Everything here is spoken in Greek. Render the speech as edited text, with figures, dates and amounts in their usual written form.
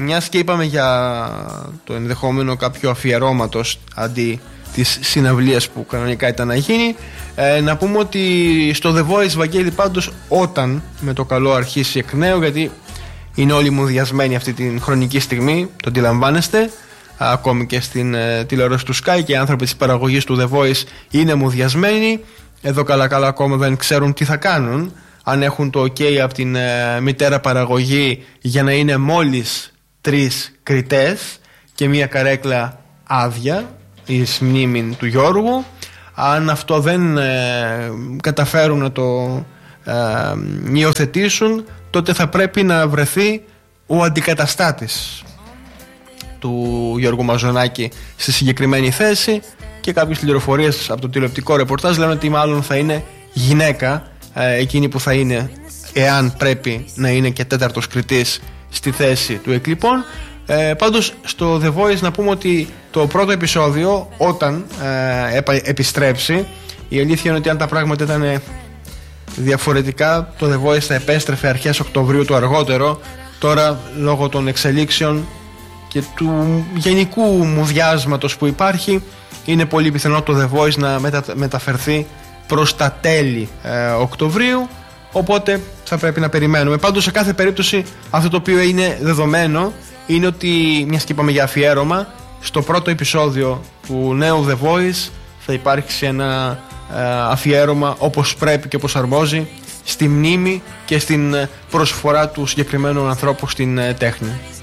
μιας και είπαμε για το ενδεχόμενο κάποιο αφιερώματος αντί της συναυλίας που κανονικά ήταν να γίνει, να πούμε ότι στο The Voice, Βαγγέλη, πάντως όταν με το καλό αρχίσει εκ νέου, γιατί είναι όλοι μουδιασμένοι αυτή την χρονική στιγμή, το αντιλαμβάνεστε, ακόμη και στην τηλεόραση του Sky, και οι άνθρωποι της παραγωγής του The Voice είναι μουδιασμένοι. Εδώ καλά ακόμα δεν ξέρουν τι θα κάνουν, αν έχουν το ok από την μητέρα παραγωγή για να είναι μόλις 3 κριτές και μια καρέκλα άδεια εις μνήμη του Γιώργου. Αν αυτό δεν καταφέρουν να το υιοθετήσουν, τότε θα πρέπει να βρεθεί ο αντικαταστάτης του Γιώργου Μαζονάκη στη συγκεκριμένη θέση, και κάποιες πληροφορίες από το τηλεοπτικό ρεπορτάζ λένε ότι μάλλον θα είναι γυναίκα εκείνη που θα είναι, εάν πρέπει να είναι και 4ος κριτής στη θέση του εκλειπών. Πάντως στο The Voice να πούμε ότι το πρώτο επεισόδιο, όταν επιστρέψει, η αλήθεια είναι ότι αν τα πράγματα ήταν διαφορετικά, το The Voice θα επέστρεφε αρχές Οκτωβρίου το αργότερο. Τώρα, λόγω των εξελίξεων και του γενικού μουδιάσματος που υπάρχει, είναι πολύ πιθανό το The Voice να μεταφερθεί προς τα τέλη Οκτωβρίου, οπότε θα πρέπει να περιμένουμε. Πάντως σε κάθε περίπτωση αυτό το οποίο είναι δεδομένο είναι ότι, μιας και είπαμε για αφιέρωμα, στο πρώτο επεισόδιο του νέου The Voice θα υπάρξει ένα αφιέρωμα όπως πρέπει και όπως αρμόζει στη μνήμη και στην προσφορά του συγκεκριμένου ανθρώπου στην τέχνη.